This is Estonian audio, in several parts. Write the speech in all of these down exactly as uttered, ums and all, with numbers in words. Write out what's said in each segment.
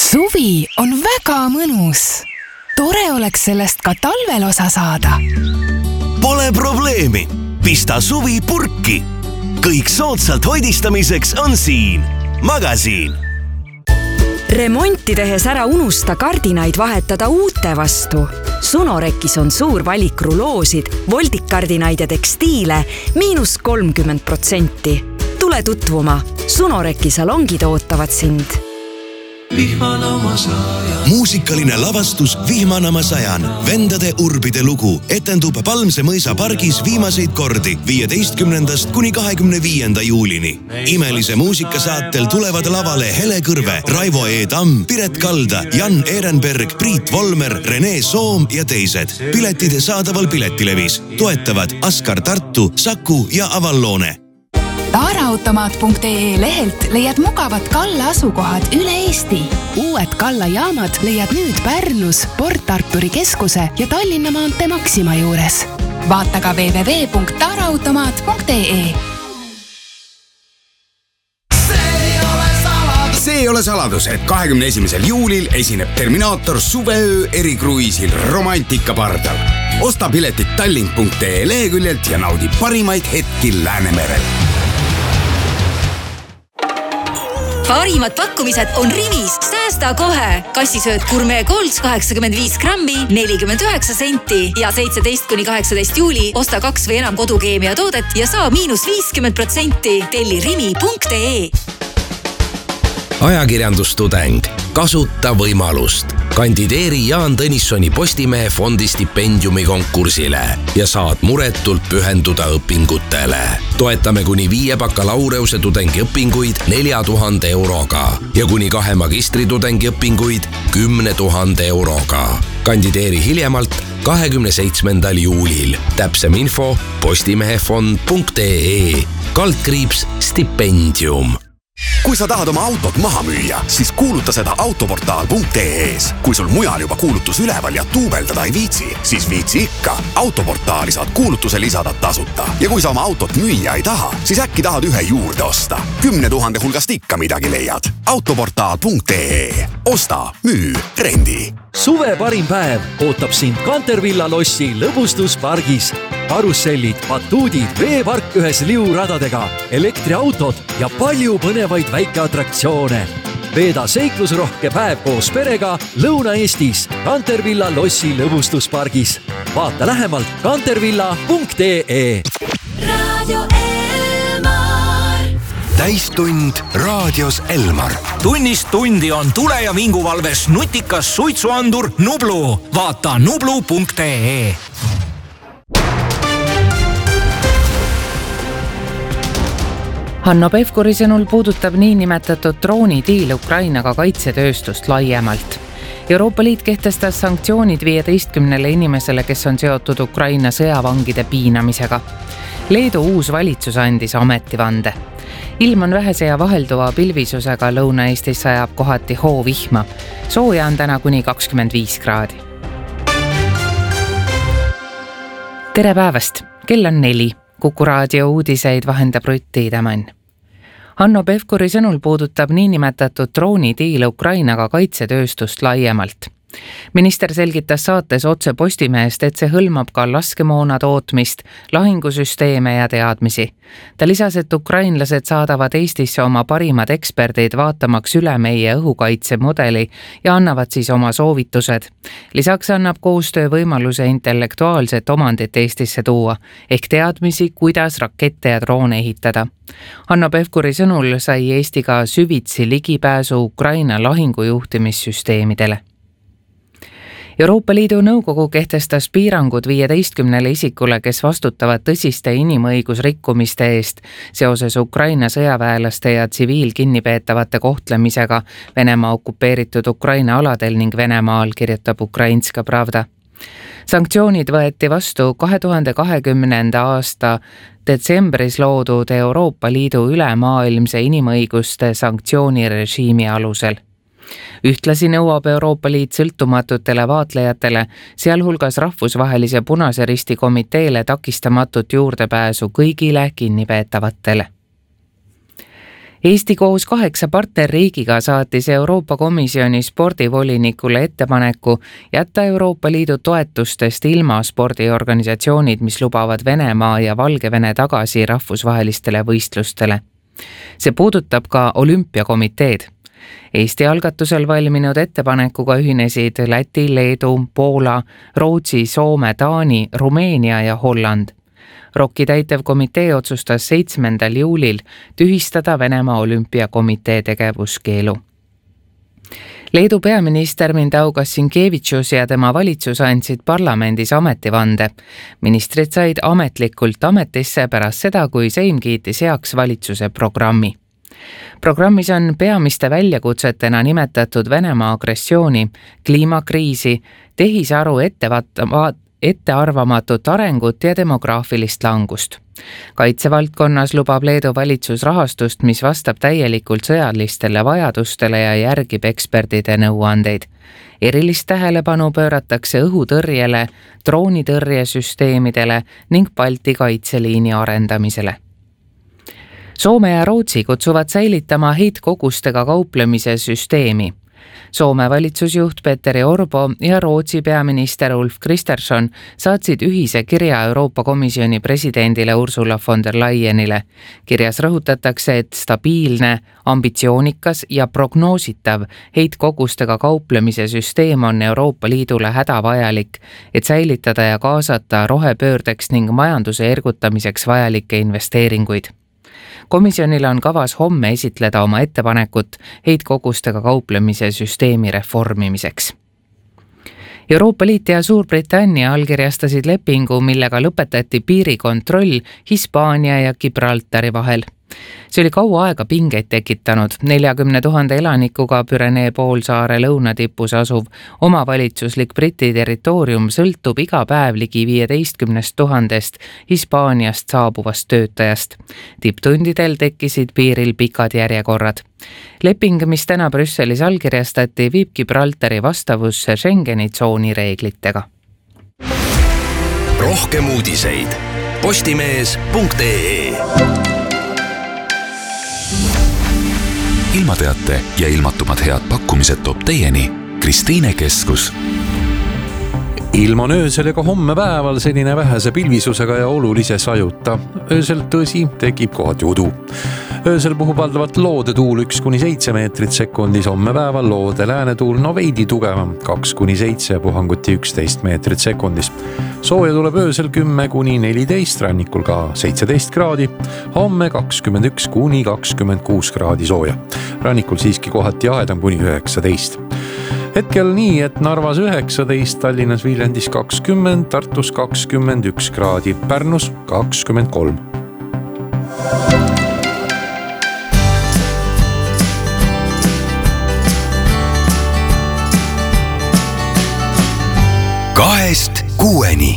Suvi on väga mõnus. Tore oleks sellest ka talvel osa saada. Pole probleemi. Pista suvi purki. Kõik soodsalt hoidistamiseks on siin. Magasiin. Remonti tehes ära unusta kardinaid vahetada uute vastu. Sunorekis on suur valik ruloosid, voldikkardinaid ja tekstiile miinus kolmkümmend protsenti. Tule tutvuma. Sunoreki salongid ootavad sind. Muusikaline lavastus Vihmanama sajan. Vendade urbide lugu etendub Palmse mõisa pargis viimaseid kordi viieteistkümnendast kuni kahekümne viienda juulini. Imelise muusikasaatel tulevad lavale Hele Kõrve, Raivo E. Tamm, Piret Kalda, Jan Ehrenberg, Priit Volmer, Rene Soom ja teised. Piletid saadaval Piletilevis. Toetavad Askar Tartu, Saku ja Avalloone. Taaraautomaat punkt ee lehelt leiad mugavad Kalla asukohad üle Eesti. Uued Kalla jaamad leiad nüüd Pärnus, Port Arturi keskuse ja Tallinna maantee Maxima juures. Vaata ka double-u double-u double-u punkt taaraautomaat punkt ee. See ei ole saladus, et kahekümne esimesel juulil esineb Terminaator suveöö erikruiisil Romantika pardal. Osta piletit tallink punkt ee leheküljelt ja naudi parimaid hetki Läänemerel. Parimad pakkumised on Rimis. Säästa kohe. Kassisööt Gourmet Golds kaheksakümmend viis grammi, nelikümmend üheksa senti ja seitseteist kuni kaheksateist juuli osta kaks või enam kodukeemia toodet ja saa miinus viiskümmend protsenti. Telli rimi punkt ee. Ajakirjandustudeng. Kasuta võimalust. Kandideeri Jaan Tõnissoni Postimehe fondi stipendiumi konkursile ja saad muretult pühenduda õpingutele. Toetame kuni viie bakalaureuse tudengi õpinguid nelja tuhande euroga ja kuni kahe magistritudengi õpinguid kümne tuhande euroga. Kandideeri hiljemalt kahekümne seitsmendal juulil. Täpsem info postimehefond punkt ee. Kaldkriips stipendium. Kui sa tahad oma autot maha müüa, siis kuuluta seda autoportaal punkt ee-s. Kui sul mujal juba kuulutus üleval ja tuubeldada ei viitsi, siis viitsi ikka. Autoportaali saad kuulutuse lisada tasuta. Ja kui sa oma autot müüa ei taha, siis äkki tahad ühe juurde osta. Kümne tuhande hulgast ikka midagi leiad. autoportaal punkt ee. Osta, müü, rendi. Suve parim päev ootab sind Kantervilla lossi lõbustuspargis. Karussellid, batuudid, veepark ühes liuradadega, elektriautod ja palju põnevaid väikeatraktsioone. Veeda seiklusrohke päev koos perega Lõuna-Eestis Kantervilla lossi lõbustuspargis. Vaata lähemalt kantervilla punkt ee. Radio Elmar. Täistund raadios Elmar. Tunnist tundi on tule- ja vinguvalves nutikas suitsuandur Nublu. Vaata nublu punkt ee. Hanno Pevkuri sõnul puudutab niinimetatud droonidiil Ukrainaga kaitsetööstust laiemalt. Euroopa Liit kehtestas sanktsioonid viieteistkümnele inimesele, kes on seotud Ukraina sõjavangide piinamisega. Leedu uus valitsus andis ametivande. Ilm on vähese ja vahelduva pilvisusega, Lõuna-Eestis sajab kohati hoovihma. Sooja on täna kuni kakskümmend viis kraadi. Tere päevast! Kell on neli. Kuku raadio uudiseid vahendab Rutti Idemann. Hanno Pevkuri sõnul puudutab niinimetatud droonidiil Ukrainaga kaitsetööstust laiemalt. Minister selgitas saates Otse Postimehest, et see hõlmab ka laskemoona tootmist, lahingusüsteeme ja teadmisi. Ta lisas, et ukrainlased saadavad Eestisse oma parimad eksperdid vaatamaks üle meie õhukaitsemudeli ja annavad siis oma soovitused. Lisaks annab koostöö võimaluse intellektuaalset omandit Eestisse tuua, ehk teadmisi, kuidas rakette ja droone ehitada. Hanno Pevkuri sõnul sai Eesti ka süvitsi ligipääsu Ukraina lahingujuhtimissüsteemidele. Euroopa Liidu nõukogu kehtestas piirangud viieteistkümnele isikule, kes vastutavad tõsiste inimõigusrikkumiste eest seoses Ukraina sõjaväelaste ja tsiviilkinnipeetavate kohtlemisega Venemaa okupeeritud Ukraina aladel ning Venemaal, kirjutab Ukrainska Pravda. Sanktsioonid võeti vastu kahe tuhande kahekümnenda aasta detsembris loodud Euroopa Liidu ülemaailmse inimõiguste sanktsioonirežiimi alusel. Ühtlasi nõuab Euroopa Liit sõltumatutele vaatlejatele, sealhulgas rahvusvahelise Punase Risti komiteele takistamatut juurdepääsu kõigile kinnipeetavatele. Eesti koos kaheksa partnerriigiga saatis Euroopa Komisjoni spordivolinikule ettepaneku jätta Euroopa Liidu toetustest ilma spordiorganisatsioonid, mis lubavad Venemaa ja Valgevene tagasi rahvusvahelistele võistlustele. See puudutab ka olümpiakomiteed. Eesti algatusel valminud ettepanekuga ühinesid Läti, Leedu, Poola, Rootsi, Soome, Taani, Rumeenia ja Holland. Rocki täitevkomitee otsustas seitsmendal juulil tühistada Venemaa olümpiakomitee tegevuskeelu. Leedu peaminister Mindaugas Sinkevičius ja tema valitsus andsid parlamendis ametivande. Ministrid said ametlikult ametisse pärast seda, kui Seim kiitis heaks valitsuse programmi. Programmis on peamiste väljakutsetena nimetatud Venemaa agressiooni, kliimakriisi, tehisaru ettevaat- ettearvamatut arengut ja demograafilist langust. Kaitsevaldkonnas lubab Leedu valitsus rahastust, mis vastab täielikult sõjalistele vajadustele ja järgib ekspertide nõuandeid. Erilist tähelepanu pööratakse õhutõrjele, droonitõrjesüsteemidele ning Balti kaitseliini arendamisele. Soome ja Rootsi kutsuvad säilitama heitkogustega kauplemise süsteemi. Soome valitsusjuht Petteri Orpo ja Rootsi peaminister Ulf Kristersson saatsid ühise kirja Euroopa Komisjoni presidendile Ursula von der Leyenile. Kirjas rõhutatakse, et stabiilne, ambitsioonikas ja prognoositav heitkogustega kauplemise süsteem on Euroopa Liidule hädavajalik, et säilitada ja kaasata rohepöördeks ning majanduse ergutamiseks vajalikke investeeringuid. Komisjonil on kavas homme esitleda oma ettepanekut heitkogustega kauplemise süsteemi reformimiseks. Euroopa Liit ja Suurbritannia allkirjastasid lepingu, millega lõpetati piirikontroll Hispaania ja Gibraltari vahel. See oli kaua aega pingeid tekitanud. neljakümne tuhande elanikuga Pürenee poolsaare lõunatipus asuv omavalitsuslik Briti territoorium sõltub iga päev ligi viieteistkümnest tuhandest Hispaaniast saabuvast töötajast. Tipptundidel tekkisid piiril pikad järjekorrad. Leping, mis täna Brüsselis allkirjastati, viib Gibraltari vastavusse Schengeni tsooni reeglitega. Rohkem uudiseid postimees punkt ee. Ilmateate ja ilmatumad head pakkumised toob teieni Kristiine Keskus. Ilm on öösel ja ka homme päeval selline vähese pilvisusega ja olulise sajuta. Öösel tõsi tekib kohati udu. Öösel puhub valdavalt loode tuul üks kuni seitse meetrit sekundis, homme päeval loode läänetuul no veidi tugevam, kaks kuni seitse puhanguti üksteist meetrit sekundis. Sooja tuleb öösel kümme kuni neliteist, rannikul ka seitseteist kraadi, homme kakskümmend üks kuni kakskümmend kuus kraadi sooja. Rannikul siiski kohati jahedam kuni üheksateist. Hetkel nii, et Narvas üheksateist, Tallinnas Viljandis kakskümmend, Tartus kakskümmend üks kraadi, Pärnus kakskümmend kolm. Kahest kuueni.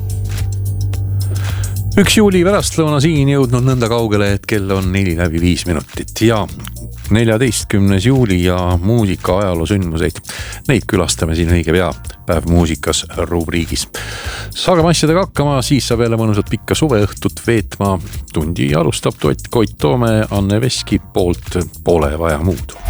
Üks juuli pärastlõuna siin jõudnud nõnda kaugele, et kell on neli läbi viis minutit ja neljateistkümnes juuli ja muusika ajaloo sündmuseid. Neid külastame siin õige pea päev muusikas rubriigis. Saagame asjadega hakkama, siis saab jälle mõnusat pikka suveõhtut veetma. Tundi alustab Toot Koit Toome Anne Veski poolt Pole vaja muud.